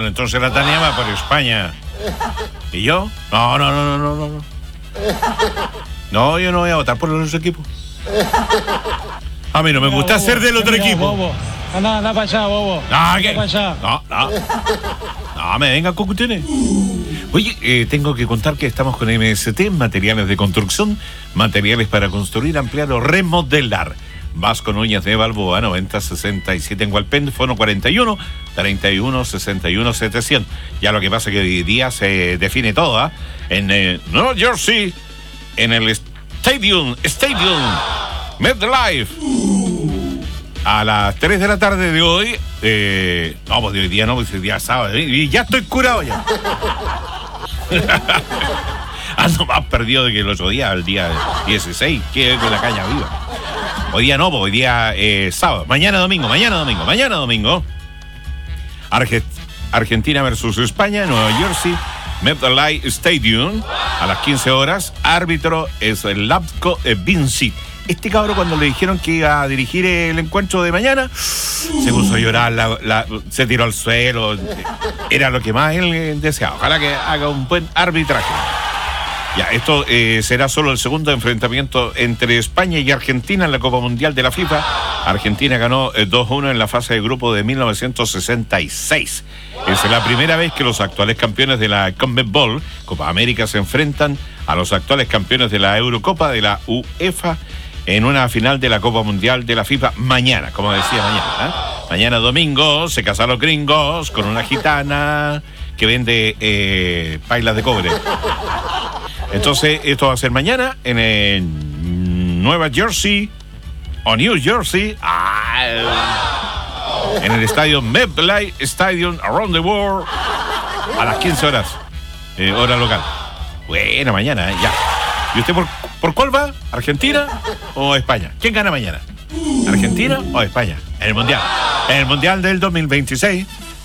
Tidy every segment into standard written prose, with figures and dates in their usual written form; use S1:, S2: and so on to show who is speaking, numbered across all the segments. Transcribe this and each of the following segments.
S1: entonces la Tania va por España. ¿Y yo? No. No, yo no voy a votar por los equipos. A mí no me gusta
S2: bobo,
S1: ser del otro
S2: mira,
S1: equipo.
S2: Bobo. Anda para allá, bobo.
S1: ¿Qué?
S2: Para allá.
S1: No, me vengan con cuestiones. Oye, tengo que contar que estamos con MST, materiales de construcción, materiales para construir, ampliar o remodelar. Vas con uñas de Balboa, 9067 en Hualpén, fono 41 31 61 700. Ya lo que pasa es que hoy día se define todo, en Nueva Jersey, en el Stadium MetLife. A las 3 de la tarde de hoy, no, pues de hoy día no, pues hoy día es sábado, y ya estoy curado ya. Ando más perdido de que el otro día, el día 16, que con la caña viva. Hoy día no, pues hoy día sábado, mañana domingo. Argentina versus España, Nueva Jersey, MetLife Stadium, a las 15 horas. Árbitro es el Latko Vinci. Este cabrón, cuando le dijeron que iba a dirigir el encuentro de mañana, se puso a llorar, se tiró al suelo. Era lo que más él deseaba. Ojalá que haga un buen arbitraje. Ya, esto será solo el segundo enfrentamiento entre España y Argentina en la Copa Mundial de la FIFA. Argentina ganó 2-1 en la fase de grupo de 1966. Es la primera vez que los actuales campeones de la CONMEBOL, Copa América, se enfrentan a los actuales campeones de la Eurocopa de la UEFA en una final de la Copa Mundial de la FIFA mañana, como decía mañana. Mañana domingo se casan los gringos con una gitana que vende pailas de cobre. Entonces, esto va a ser mañana en Nueva Jersey o New Jersey, en el estadio MetLife Stadium Around the World, a las 15 horas, hora local. Buena mañana, ya. ¿Y usted por cuál va? ¿Argentina o España? ¿Quién gana mañana? ¿Argentina o España? En el Mundial. En el Mundial del 2026.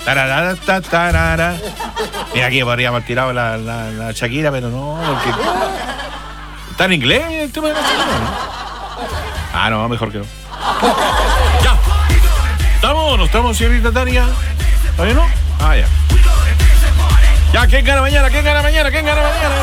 S1: Mira, aquí podríamos haber tirado la Shakira, pero no, porque... ¿Está en inglés el tema de la Shakira? No, mejor que no. Ya. ¿Estamos? ¿No estamos, señorita Tania? ¿Todavía no? Ya. Ya, ¿quién gana mañana?